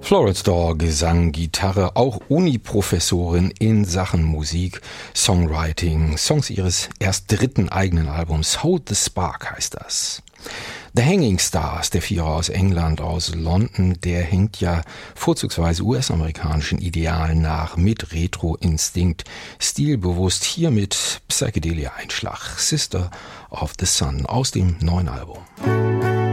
Florence Daw, Gesang, Gitarre, auch Uni-Professorin in Sachen Musik, Songwriting, Songs ihres erst dritten eigenen Albums, Hold the Spark heißt das. The Hanging Stars, der Vierer aus England, aus London, der hängt ja vorzugsweise US-amerikanischen Idealen nach, mit Retro-Instinkt, stilbewusst, hier mit Psychedelia-Einschlag, Sister of the Sun aus dem neuen Album.